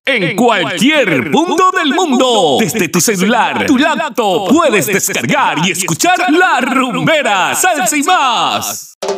En cualquier punto del mundo, desde tu celular, tu laptop, puedes descargar y escuchar La Rumbera, Salsa y más.